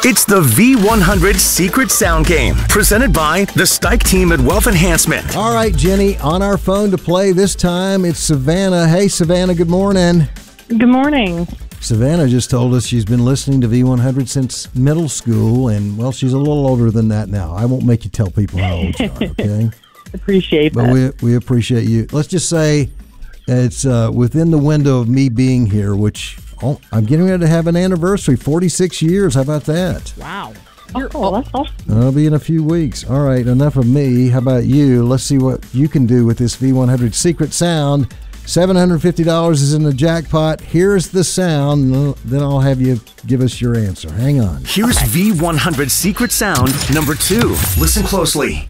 It's the V100 Secret Sound Game, presented by the Stike team at Wealth Enhancement. All right, Jenny, on our phone to play this time, it's Savannah. Hey, Savannah, good morning. Good morning. Savannah just told us she's been listening to V100 since middle school, and, well, she's a little older than that now. I won't make you tell people how old you are, okay? Appreciate that. But we appreciate you. Let's just say it's within the window of me being here, which I'm getting ready to have an anniversary, 46 years. How about that? Wow. That's awesome. That'll be in a few weeks. All right, enough of me. How about you? Let's see what you can do with this V100 Secret Sound. $750 is in the jackpot. Here's the sound. Then I'll have you give us your answer. Hang on. Here's V100 Secret Sound number 2. Listen closely.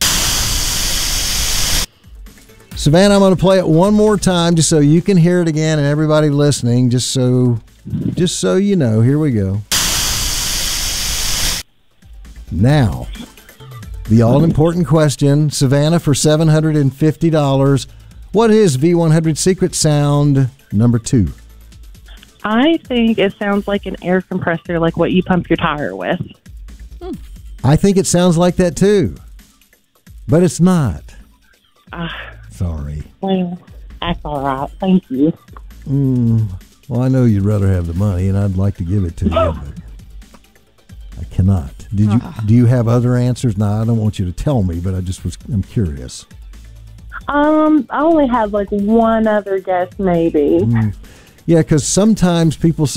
Savannah, I'm going to play it one more time just so you can hear it again, and everybody listening, just so you know. Here we go. Now, the all-important question, Savannah, for $750. What is V100 Secret Sound number 2? I think it sounds like an air compressor, like what you pump your tire with. I think it sounds like that too, but it's not. Sorry. Well, that's all right. Thank you. Well, I know you'd rather have the money, and I'd like to give it to you, but I cannot. Do you have other answers? No, I don't want you to tell me, but I'm curious. I only have like one other guess, maybe. Yeah, because sometimes people say